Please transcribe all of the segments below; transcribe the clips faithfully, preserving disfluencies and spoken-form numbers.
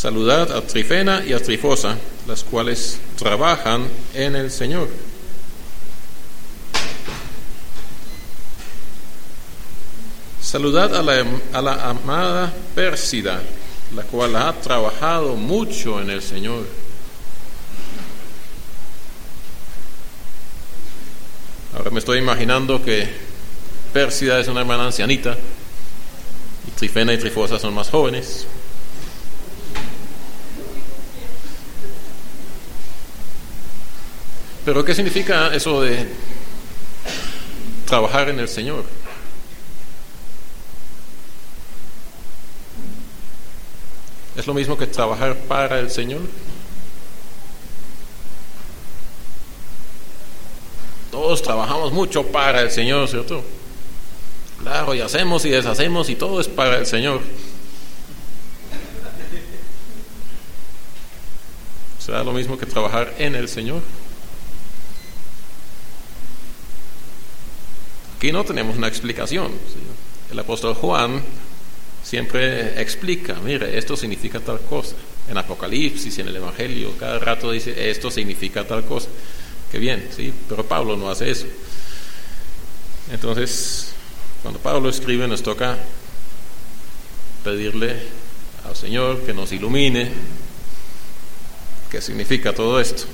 Saludad a Trifena y a Trifosa, las cuales trabajan en el Señor. Saludad a la, a la amada Pérsida, la cual ha trabajado mucho en el Señor. Ahora me estoy imaginando que Pérsida es una hermana ancianita y Trifena y Trifosa son más jóvenes. Pero ¿qué significa eso de trabajar en el Señor? ¿Es lo mismo que trabajar para el Señor? Todos trabajamos mucho para el Señor, ¿cierto? Claro, y hacemos y deshacemos y todo es para el Señor. ¿Será lo mismo que trabajar en el Señor? Aquí no tenemos una explicación. El apóstol Juan siempre explica, mire, esto significa tal cosa. En Apocalipsis, en el Evangelio, cada rato dice, esto significa tal cosa. Qué bien, sí, pero Pablo no hace eso. Entonces, cuando Pablo escribe, nos toca pedirle al Señor que nos ilumine qué significa todo esto.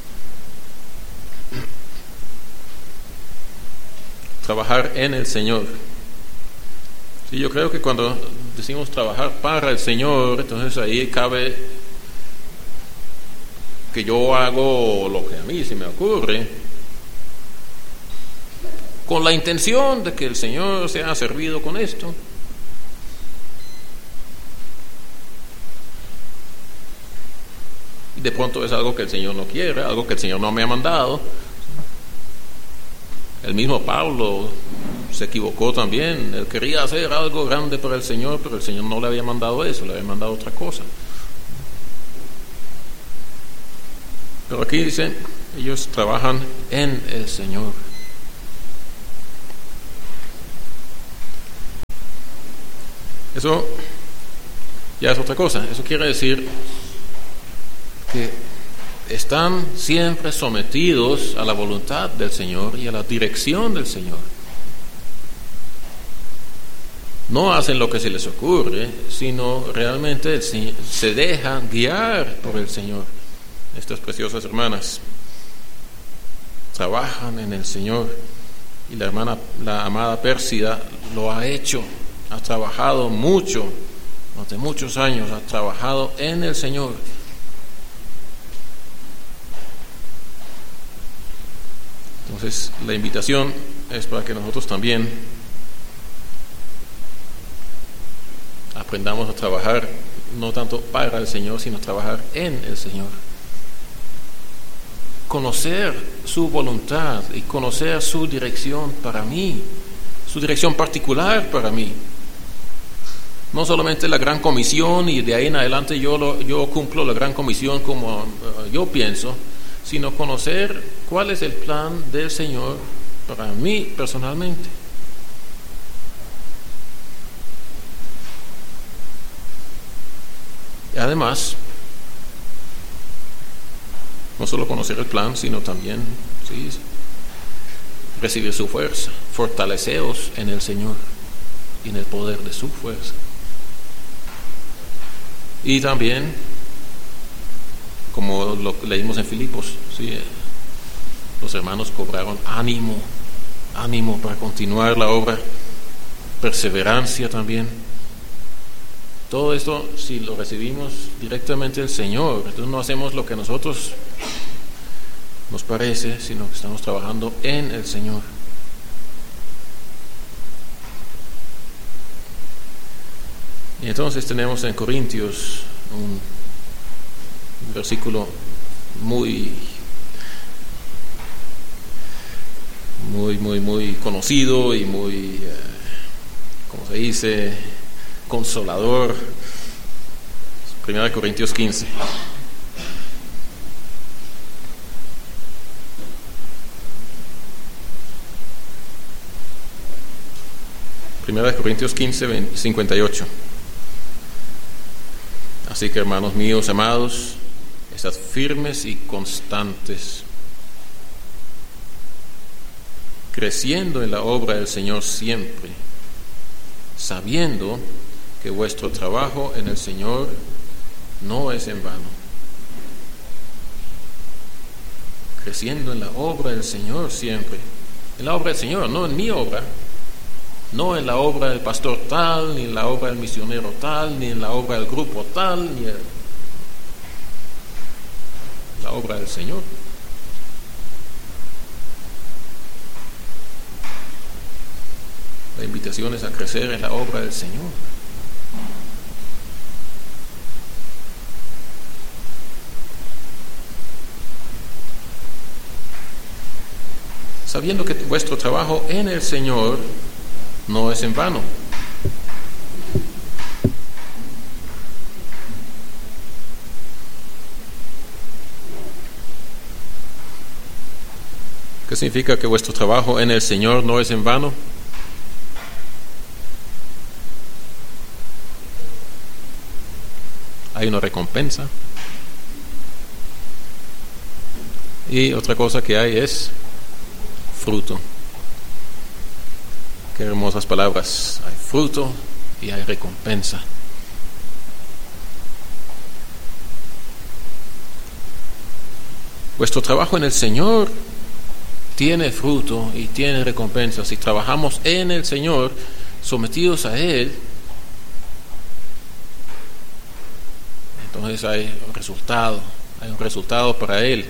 Trabajar en el Señor. Sí, yo creo que cuando decimos trabajar para el Señor, entonces ahí cabe que yo hago lo que a mí se me ocurre, con la intención de que el Señor sea servido con esto. Y de pronto es algo que el Señor no quiere, algo que el Señor no me ha mandado. El mismo Pablo se equivocó también. Él quería hacer algo grande para el Señor, pero el Señor no le había mandado eso, le había mandado otra cosa. Pero aquí dice, ellos trabajan en el Señor. Eso ya es otra cosa. Eso quiere decir que están siempre sometidos a la voluntad del Señor y a la dirección del Señor. No hacen lo que se les ocurre, sino realmente se dejan guiar por el Señor. Estas preciosas hermanas trabajan en el Señor y la hermana, la amada Pérsida, lo ha hecho, ha trabajado mucho, durante muchos años, ha trabajado en el Señor. Entonces, la invitación es para que nosotros también aprendamos a trabajar, no tanto para el Señor, sino trabajar en el Señor. Conocer su voluntad y conocer su dirección para mí, su dirección particular para mí. No solamente la gran comisión y de ahí en adelante yo, lo, yo cumplo la gran comisión como uh, yo pienso, sino conocer cuál es el plan del Señor para mí personalmente. Y además, no solo conocer el plan, sino también ¿sí? recibir su fuerza, fortaleceos en el Señor y en el poder de su fuerza. Y también, como lo leímos en Filipos, ¿sí? los hermanos cobraron ánimo, ánimo para continuar la obra, perseverancia también. Todo esto, si lo recibimos directamente del Señor, entonces no hacemos lo que a nosotros nos parece, sino que estamos trabajando en el Señor. Y entonces tenemos en Corintios un, un versículo muy, muy, muy, muy conocido y muy, eh, ¿cómo se dice?, consolador. Primera de Corintios quince. Primera de Corintios quince, cincuenta y ocho. Así que, hermanos míos, amados, estad firmes y constantes, creciendo en la obra del Señor siempre, sabiendo que vuestro trabajo en el Señor no es en vano. Creciendo en la obra del Señor siempre. En la obra del Señor, no en mi obra. No en la obra del pastor tal, ni en la obra del misionero tal, ni en la obra del grupo tal, ni en la obra del Señor. La invitación es a crecer en la obra del Señor. Sabiendo que vuestro trabajo en el Señor no es en vano. ¿Qué significa que vuestro trabajo en el Señor no es en vano? Hay una recompensa. Y otra cosa que hay es fruto. Qué hermosas palabras. Hay fruto y hay recompensa. Vuestro trabajo en el Señor tiene fruto y tiene recompensa. Si trabajamos en el Señor, sometidos a Él, entonces hay un resultado, hay un resultado para Él.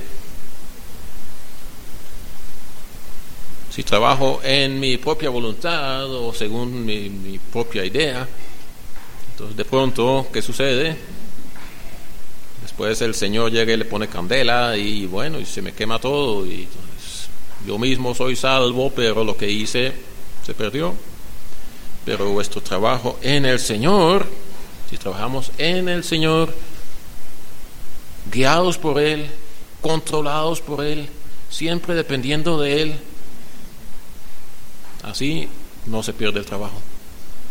Si trabajo en mi propia voluntad o según mi, mi propia idea, entonces de pronto, ¿qué sucede? Después el Señor llega y le pone candela y bueno, y se me quema todo y entonces yo mismo soy salvo, pero lo que hice se perdió. Pero vuestro trabajo en el Señor, si trabajamos en el Señor, guiados por Él, controlados por Él, siempre dependiendo de Él, así no se pierde el trabajo.